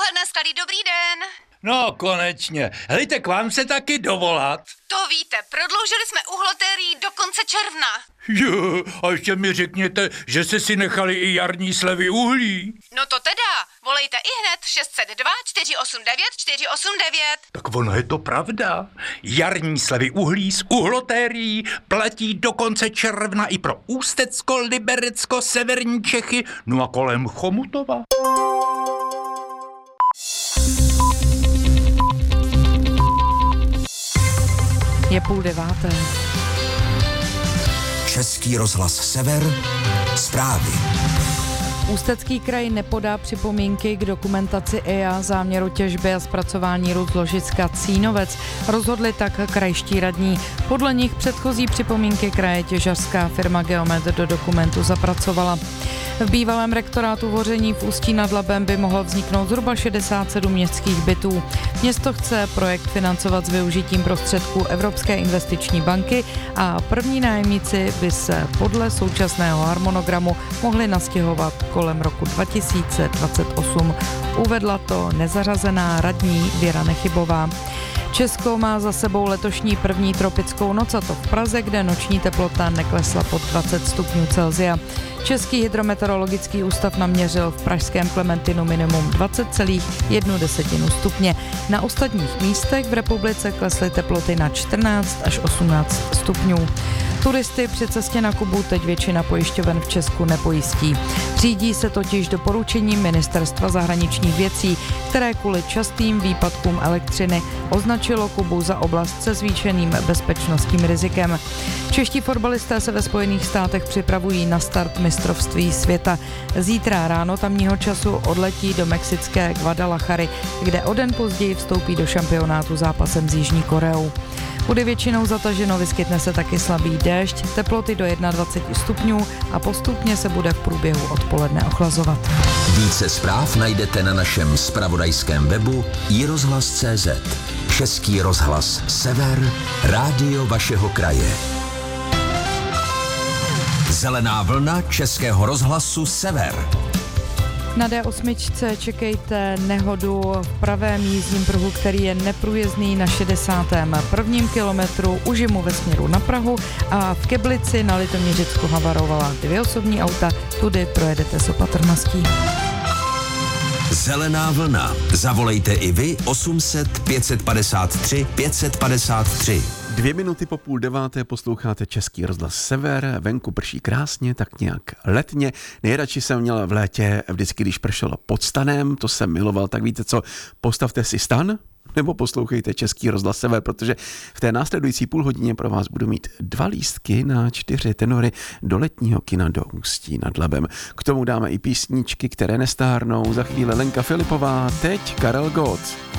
Nastali, dobrý den. No, konečně. Helejte, k vám se taky dovolat. To víte, prodloužili jsme uhlotérií do konce června. Jo, a ještě mi řekněte, že jste si nechali i jarní slevy uhlí. No to teda, volejte ihned 602 489 489. Tak ono je to pravda. Jarní slevy uhlí z uhlotérií platí do konce června i pro Ústecko, Liberecko, severní Čechy, no a kolem Chomutova. Je 8:30. Český rozhlas Sever, zprávy. Ústecký kraj nepodá připomínky k dokumentaci EIA záměru těžby a zpracování rud z ložiska Cínovec. Rozhodli tak krajští radní. Podle nich předchozí připomínky kraje těžařská firma Geomet do dokumentu zapracovala. V bývalém rektorátu Voření v Ústí nad Labem by mohlo vzniknout zhruba 67 městských bytů. Město chce projekt financovat s využitím prostředků Evropské investiční banky a první nájemníci by se podle současného harmonogramu mohli nastěhovat kolem roku 2028. Uvedla to nezařazená radní Věra Nechybová. Česko má za sebou letošní první tropickou noc, a to v Praze, kde noční teplota neklesla pod 20 stupňů Celsia. Český hydrometeorologický ústav naměřil v pražském Klementinu minimum 20,1 stupně. Na ostatních místech v republice klesly teploty na 14 až 18 stupňů. Turisty při cestě na Kubu teď většina pojišťoven v Česku nepojistí. Řídí se totiž doporučením Ministerstva zahraničních věcí, které kvůli častým výpadkům elektřiny označilo Kubu za oblast se zvýšeným bezpečnostním rizikem. Čeští fotbalisté se ve Spojených státech připravují na start mistrovství světa. Zítra ráno tamního času odletí do mexické Guadalajary, kde o den později vstoupí do šampionátu zápasem s Jižní Koreou. Bude většinou zataženo, vyskytne se taky slabý déšť, teploty do 21 stupňů a postupně se bude v průběhu odpoledne ochlazovat. Více zpráv najdete na našem zpravodajském webu iRozhlas.cz. Český rozhlas Sever, rádio vašeho kraje. Zelená vlna Českého rozhlasu Sever. Na D8 čekejte nehodu v pravém jízdním pruhu, který je neprůjezdný na 61. kilometru u Žimu ve směru na Prahu a v Keblici na Litoměřicku havarovala 2 osobní auta, tudy projedete s opatrností. Zelená vlna. Zavolejte i vy 800 553 553. 2 minuty po 8:30 posloucháte Český rozhlas Sever, venku prší krásně, tak nějak letně. Nejradši jsem měl v létě vždycky, když pršelo pod stanem, to jsem miloval, tak víte co, postavte si stan, nebo poslouchejte Český rozhlas Sever, protože v té následující půlhodině pro vás budu mít 2 lístky na 4 tenory do letního kina do Ústí nad Labem. K tomu dáme i písničky, které nestárnou, za chvíli Lenka Filipová, teď Karel Gott.